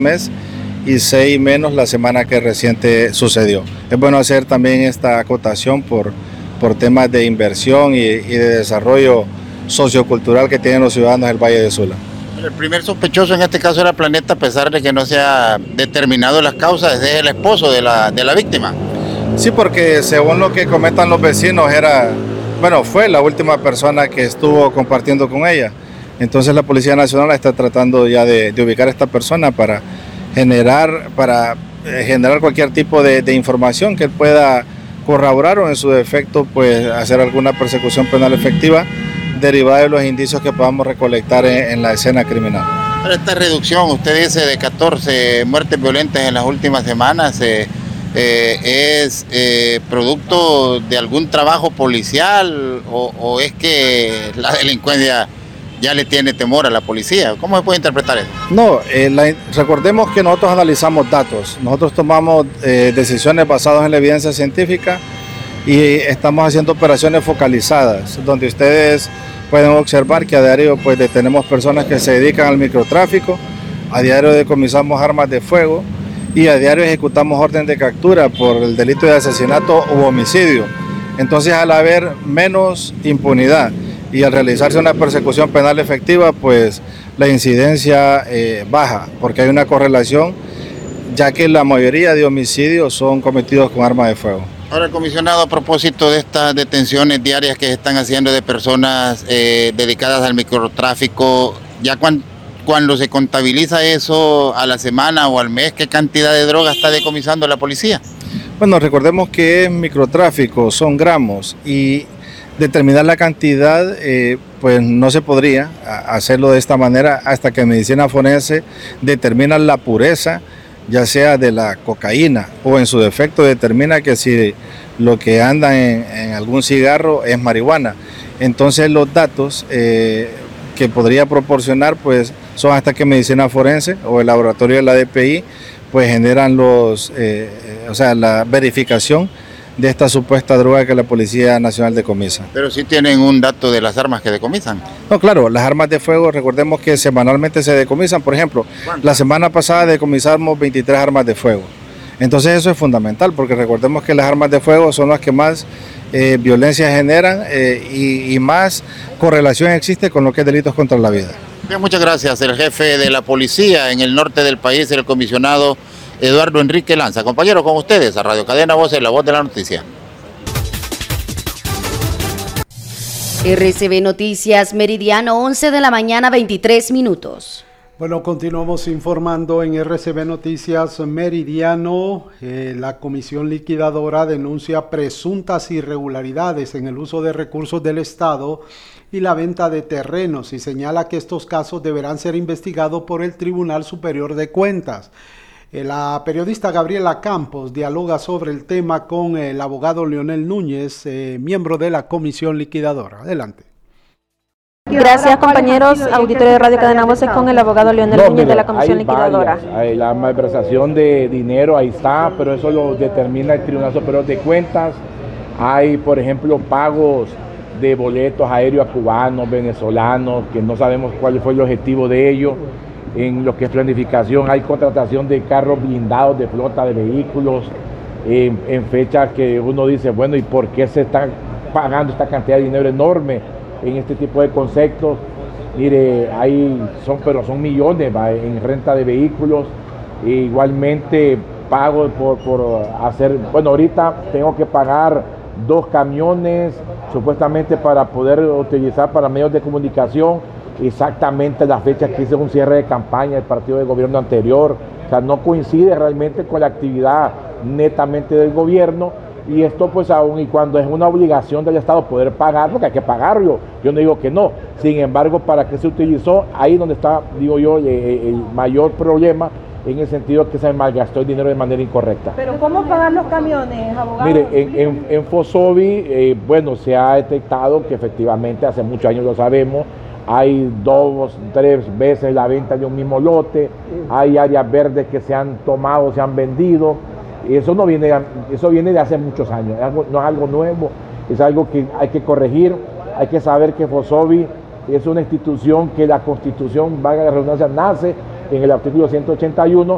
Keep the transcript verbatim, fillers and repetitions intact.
mes y seis menos la semana que reciente sucedió. Es bueno hacer también esta acotación por, por temas de inversión y, y de desarrollo sociocultural que tienen los ciudadanos del Valle de Sula. El primer sospechoso en este caso era Planeta, a pesar de que no se ha determinado las causas, es el esposo de la, de la víctima. Sí, porque según lo que comentan los vecinos, era, bueno, fue la última persona que estuvo compartiendo con ella. Entonces la Policía Nacional está tratando ya de, de ubicar a esta persona para generar, para generar cualquier tipo de, de información que pueda corroborar o en su defecto pues hacer alguna persecución penal efectiva derivada de los indicios que podamos recolectar en, en la escena criminal. Para esta reducción, usted dice de catorce muertes violentas en las últimas semanas, eh, eh, ¿es eh, producto de algún trabajo policial o, o es que la delincuencia ya le tiene temor a la policía? ¿Cómo se puede interpretar eso? No, eh, la, recordemos que nosotros analizamos datos, nosotros tomamos eh, decisiones basadas en la evidencia científica y estamos haciendo operaciones focalizadas, donde ustedes pueden observar que a diario pues detenemos personas que se dedican al microtráfico, a diario decomisamos armas de fuego y a diario ejecutamos orden de captura por el delito de asesinato u homicidio. Entonces, al haber menos impunidad y al realizarse una persecución penal efectiva, pues la incidencia eh, baja, porque hay una correlación, ya que la mayoría de homicidios son cometidos con armas de fuego. Ahora, comisionado, a propósito de estas detenciones diarias que se están haciendo de personas eh, dedicadas al microtráfico, ya cuando, cuando se contabiliza eso a la semana o al mes, ¿qué cantidad de droga está decomisando la policía? Bueno, recordemos que es microtráfico, son gramos, y determinar la cantidad, eh, pues no se podría hacerlo de esta manera hasta que medicina forense determina la pureza, ya sea de la cocaína o en su defecto determina que si lo que anda en, en algún cigarro es marihuana. Entonces los datos eh, que podría proporcionar pues son hasta que medicina forense o el laboratorio de la D P I pues generan los, eh, o sea, la verificación de esta supuesta droga que la Policía Nacional decomisa. Pero sí tienen un dato de las armas que decomisan. No, claro, las armas de fuego, recordemos que semanalmente se decomisan. Por ejemplo, ¿cuántas? La semana pasada decomisamos veintitrés armas de fuego. Entonces eso es fundamental, porque recordemos que las armas de fuego son las que más eh, violencia generan eh, y, y más correlación existe con lo que es delitos contra la vida. Bien, muchas gracias. El jefe de la policía en el norte del país, el comisionado Eduardo Enrique Lanza. Compañero, con ustedes a Radio Cadena Voces, la voz de la noticia. R C B Noticias Meridiano, once de la mañana, veintitrés minutos. Bueno, continuamos informando en R C B Noticias Meridiano. Eh, la Comisión Liquidadora denuncia presuntas irregularidades en el uso de recursos del Estado y la venta de terrenos y señala que estos casos deberán ser investigados por el Tribunal Superior de Cuentas. La periodista Gabriela Campos dialoga sobre el tema con el abogado Leonel Núñez, eh, miembro de la Comisión Liquidadora. Adelante. Gracias, compañeros auditores de Radio Cadena Voces, con el abogado Leonel no, Núñez mire, de la Comisión hay Liquidadora. Varias, hay la malversación de dinero, ahí está, pero eso lo determina el Tribunal Superior de Cuentas. Hay, por ejemplo, pagos de boletos aéreos a cubanos, venezolanos, que no sabemos cuál fue el objetivo de ellos. En lo que es planificación, hay contratación de carros blindados, de flota de vehículos, en, en fechas que uno dice, bueno, ¿y por qué se están pagando esta cantidad de dinero enorme en este tipo de conceptos? Mire, hay, son, pero son millones ¿va? En renta de vehículos, e igualmente pago por, por hacer, bueno, ahorita tengo que pagar dos camiones supuestamente para poder utilizar para medios de comunicación, exactamente las fechas que hice un cierre de campaña del partido de gobierno anterior, o sea, no coincide realmente con la actividad netamente del gobierno, y esto pues aún y cuando es una obligación del Estado poder pagarlo, que hay que pagarlo, yo no digo que no, sin embargo, ¿para qué se utilizó? Ahí donde está, digo yo, el, el mayor problema, en el sentido que se malgastó el dinero de manera incorrecta. ¿Pero cómo pagar los camiones, abogado? Mire, en, en, en Fosobi, eh, bueno, se ha detectado que efectivamente, hace muchos años lo sabemos, hay dos, tres veces la venta de un mismo lote, hay áreas verdes que se han tomado, se han vendido, eso no viene, eso viene de hace muchos años, es algo, no es algo nuevo, es algo que hay que corregir, hay que saber que Fosobi es una institución que la Constitución, valga la redundancia, nace en el artículo ciento ochenta y uno